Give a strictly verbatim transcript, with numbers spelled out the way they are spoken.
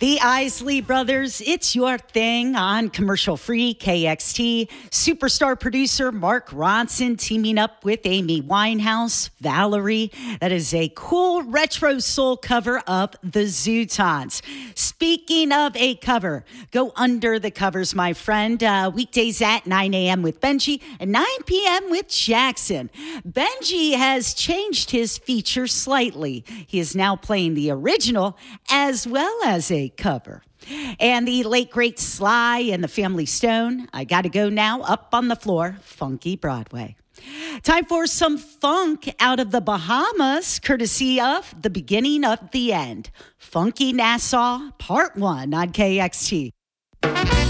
The Isley Brothers, It's Your Thing on commercial free K X T. Superstar producer Mark Ronson teaming up with Amy Winehouse, Valerie. That is a cool retro soul cover of the Zootons. Speaking of a cover, go under the covers, my friend. Uh, weekdays at nine a.m. with Benji and nine p.m. with Jackson. Benji has changed his feature slightly. He is now playing the original as well as a cover. And the late great Sly and the Family Stone, I Gotta Go Now, Up on the Floor, Funky Broadway. Time for some funk out of the Bahamas, courtesy of The Beginning of the End. Funky Nassau, Part one on K X T.